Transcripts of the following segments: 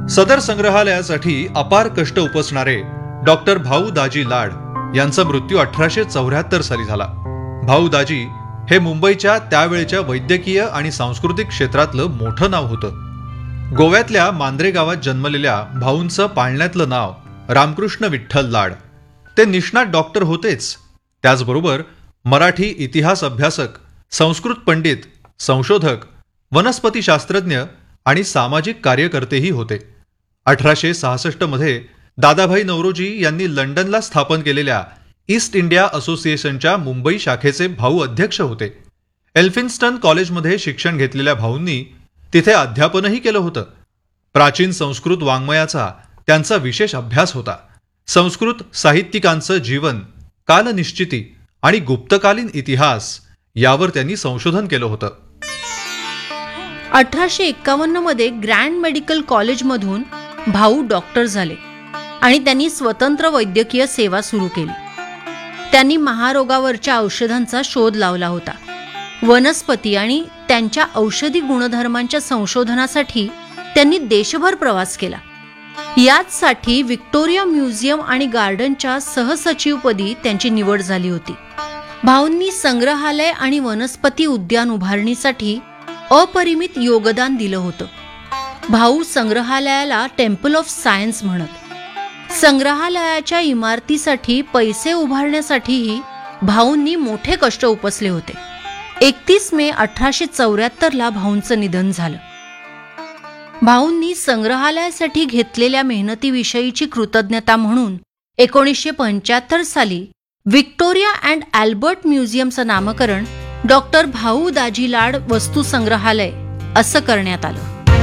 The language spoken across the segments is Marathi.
सदर संग्रहालयासाठी अपार कष्ट उपसणारे डॉक्टर भाऊ दाजी लाड यांचा मृत्यू 1874 साली झाला. भाऊ दाजी हे मुंबईच्या त्यावेळच्या वैद्यकीय आणि सांस्कृतिक क्षेत्रातलं मोठं नाव होतं. गोव्यातल्या मांद्रे गावात जन्मलेल्या भाऊंचं पाळण्यातलं नाव रामकृष्ण विठ्ठल लाड. ते निष्णात डॉक्टर होतेच, त्याचबरोबर मराठी इतिहास अभ्यासक, संस्कृत पंडित, संशोधक, वनस्पतीशास्त्रज्ञ आणि सामाजिक कार्यकर्तेही होते. 1866 मध्ये दादाभाई नौरोजी यांनी लंडनला स्थापन केलेल्या ईस्ट इंडिया असोसिएशनच्या मुंबई शाखेचे भाऊ अध्यक्ष होते. एल्फिन्स्टन कॉलेजमध्ये शिक्षण घेतलेल्या भाऊंनी तिथे अध्यापनही केलं होतं. प्राचीन संस्कृत वाङ्मयाचा त्यांचा विशेष अभ्यास होता. संस्कृत साहित्यिकांचं जीवन, कालनिश्चिती आणि गुप्तकालीन इतिहास यावर त्यांनी संशोधन केलं होतं. 1851 मध्ये ग्रँड मेडिकल कॉलेजमधून भाऊ डॉक्टर झाले आणि त्यांनी स्वतंत्र वैद्यकीय सेवा सुरू केली. त्यांनी महारोगावरच्या औषधांचा शोध लावला होता. वनस्पती आणि त्यांच्या औषधी गुणधर्मांच्या संशोधनासाठी त्यांनी देशभर प्रवास केला. याचसाठी व्हिक्टोरिया म्युझियम आणि गार्डनच्या सहसचिवपदी त्यांची निवड झाली होती. भाऊंनी संग्रहालय आणि वनस्पती उद्यान उभारणीसाठी अपरिमित योगदान दिलं होतं. भाऊ संग्रहालयाला टेम्पल ऑफ सायन्स म्हणत. संग्रहालयाच्या इमारतीसाठी पैसे उभारण्यासाठीही भाऊंनी मोठे कष्ट उपसले होते. 31 मे 1874 भाऊंचं निधन झालं. भाऊंनी संग्रहालयासाठी घेतलेल्या मेहनतीविषयीची कृतज्ञता म्हणून 1975 साली व्हिक्टोरिया अँड अल्बर्ट म्युझियमचं नामकरण डॉक्टर भाऊ दाजी लाड वस्तू संग्रहालय असं करण्यात आलं.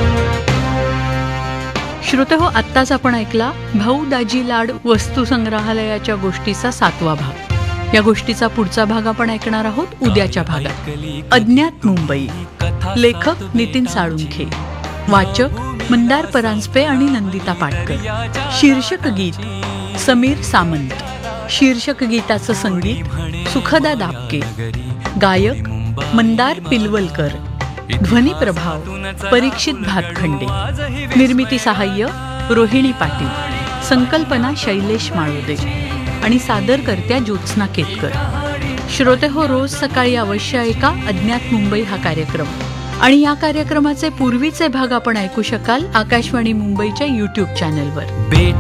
श्रोतेहो, आत्ताच आपण ऐकला भाऊ दाजी लाड वस्तू संग्रहालयाच्या गोष्टीचा 7वा भाग. या गोष्टीचा पुढचा भाग आपण ऐकणार आहोत उद्याच्या भागात. अज्ञात मुंबई. लेखक नितीन साळुंखे, वाचक मंदार परांजपे आणि नंदिता पाटकर. शीर्षक गीत समीर सामंत. शीर्षक गीताचं संगीत सुखदा दापके. गायक मंदार पिलवलकर. ध्वनी प्रभाव परीक्षित भातखंडे. निर्मिती सहाय्य रोहिणी पाटील. संकल्पना शैलेश माळोदे आणि सादरकर्त्या ज्योत्स्ना केतकर. श्रोते हो, रोज सकाळी अवश्य ऐका अज्ञात मुंबई हा कार्यक्रम. आणि या कार्यक्रमाचे पूर्वीचे भाग आपण ऐकू शकाल आकाशवाणी मुंबईच्या YouTube चॅनलवर.